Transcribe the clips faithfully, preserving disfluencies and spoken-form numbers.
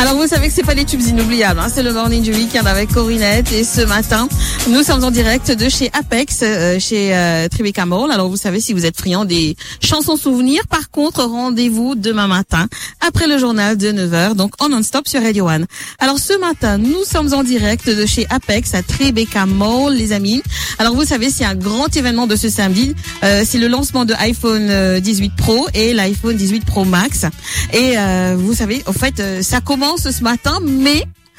Alors vous savez que c'est pas les tubes inoubliables, hein, c'est le morning du week-end avec Corinette et ce matin nous sommes en direct de chez Apex, euh, chez euh, Tribeca Mall. Alors vous savez si vous êtes friand des chansons souvenirs, par contre rendez-vous demain matin après le journal de neuf heures, donc en non-stop sur Radio One. Alors ce matin nous sommes en direct de chez Apex à Tribeca Mall, les amis. Alors vous savez c'est un grand événement de ce samedi, euh, c'est le lancement de iPhone dix-huit Pro et l'iPhone dix-huit Pro Max. Et euh, vous savez, en fait, euh, ça commence ce matin, mais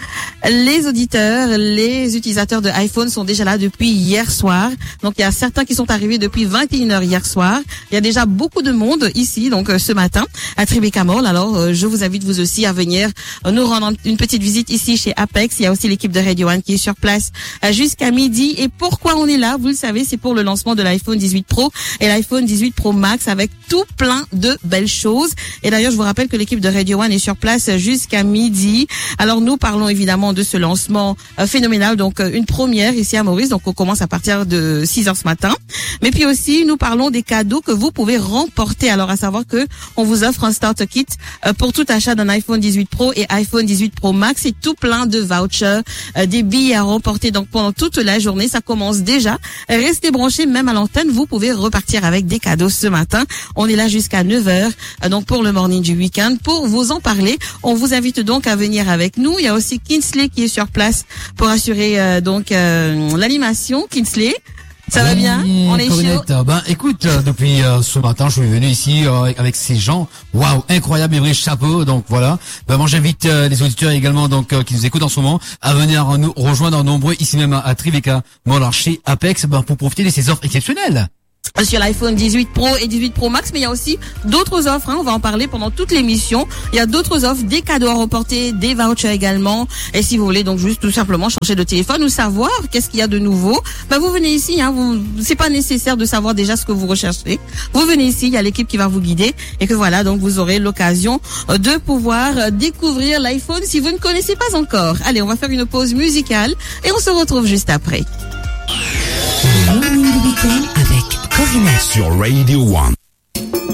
les auditeurs, les utilisateurs de iPhone sont déjà là depuis hier soir. Donc, il y a certains qui sont arrivés depuis vingt et une heures hier soir. Il y a déjà beaucoup de monde ici, donc euh, ce matin, à Tribeca Mall. Alors, euh, je vous invite vous aussi à venir euh, nous rendre une petite visite ici chez Apex. Il y a aussi l'équipe de Radio One qui est sur place euh, jusqu'à midi. Et pourquoi on est là? Vous le savez, c'est pour le lancement de l'iPhone dix-huit Pro et l'iPhone dix-huit Pro Max avec tout plein de belles choses. Et d'ailleurs, je vous rappelle que l'équipe de Radio One est sur place jusqu'à midi. Alors, nous parlons évidemment de ce lancement euh, phénoménal, donc euh, une première ici à Maurice, donc on commence à partir de six heures ce matin. Mais puis aussi, nous parlons des cadeaux que vous pouvez remporter. Alors à savoir que on vous offre un starter kit euh, pour tout achat d'un iPhone dix-huit Pro et iPhone dix-huit Pro Max et tout plein de vouchers, euh, des billets à remporter. Donc pendant toute la journée, ça commence déjà. Restez branchés, même à l'antenne, vous pouvez repartir avec des cadeaux ce matin. On est là jusqu'à neuf heures, euh, donc pour le morning du week-end. Pour vous en parler, on vous invite donc à venir avec nous. Il y a aussi Kinsley qui est sur place pour assurer euh, donc euh, l'animation. Kinsley, ça oui, va bien? On est chaud. Ben écoute, euh, depuis euh, ce matin, je suis venu ici euh, avec ces gens. Waouh, incroyable, mes vrais chapeaux. Donc voilà. Ben, moi, j'invite euh, les auditeurs également donc euh, qui nous écoutent en ce moment à venir nous rejoindre nombreux ici même à, à Tribeca, bon, alors chez Apex, ben, pour profiter de ces offres exceptionnelles sur l'iPhone dix-huit Pro et dix-huit Pro Max, mais il y a aussi d'autres offres, hein, on va en parler pendant toute l'émission. Il y a d'autres offres, des cadeaux à remporter, des vouchers également. Et si vous voulez donc juste tout simplement changer de téléphone ou savoir qu'est-ce qu'il y a de nouveau, bah vous venez ici, hein, vous, c'est pas nécessaire de savoir déjà ce que vous recherchez. Vous venez ici, il y a l'équipe qui va vous guider et que voilà, donc vous aurez l'occasion de pouvoir découvrir l'iPhone si vous ne connaissez pas encore. Allez, on va faire une pause musicale et on se retrouve juste après. Avec Corinette sur Radio One.